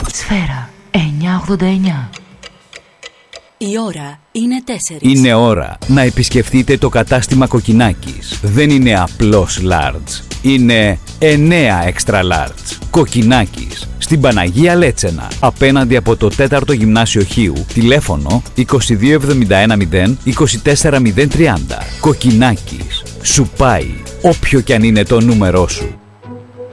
Σφαίρα 989. Η ώρα είναι 4. Είναι ώρα να επισκεφτείτε το κατάστημα Κοκκινάκης. Δεν είναι απλώς large. Είναι 9 extra large. Κοκκινάκης. Στην Παναγία Λέτσενα. Απέναντι από το 4ο Γυμνάσιο Χίου. Τηλέφωνο 22710 24030. Κοκκινάκης. Σου πάει όποιο κι αν είναι το νούμερό σου.